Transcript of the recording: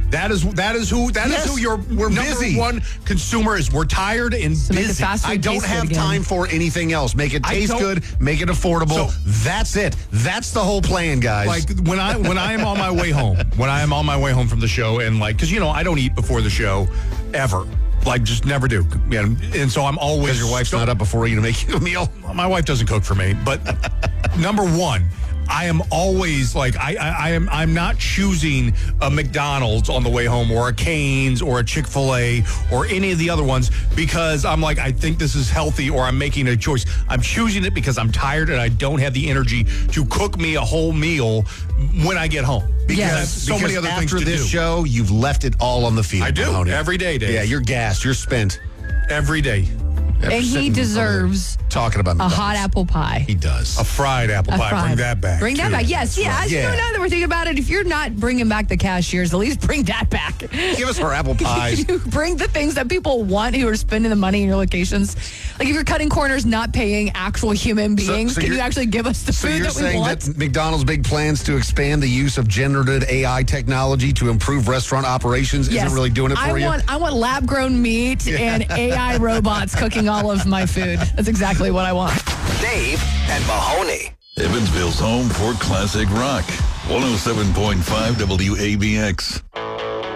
That is who we're number busy. one consumer is. We're tired and busy. I don't have time for anything else. Make it taste good, make it affordable. So, that's it. That's the whole plan, guys. Like when I am on my way home, from the show, and because I don't eat before the show ever. Like, just never do. And so I'm always... Because your wife's not up before you to make you a meal? My wife doesn't cook for me. But number one, I am always I'm not choosing a McDonald's on the way home or a Cane's or a Chick-fil-A or any of the other ones because I'm like, I think this is healthy or I'm making a choice. I'm choosing it because I'm tired and I don't have the energy to cook me a whole meal when I get home. Because so many other things to do. After this show, you've left it all on the field. I do. Mahoney. Every day, Dave. Yeah, you're gassed. You're spent. Every day. And he deserves talking about a McDonald's. Hot apple pie. He does. A fried apple pie. Bring that back. Bring that back. Yes, yeah. As you know, now that we're thinking about it, if you're not bringing back the cashiers, at least bring that back. Give us our apple pies. You bring the things that people want who are spending the money in your locations. Like if you're cutting corners, not paying actual human beings, can you actually give us the food that we want? So you're saying that McDonald's big plans to expand the use of generative AI technology to improve restaurant operations isn't really doing it for you? I want lab-grown meat and AI robots cooking all of my food. That's exactly what I want. Dave and Mahoney. Evansville's home for classic rock. 107.5 WABX.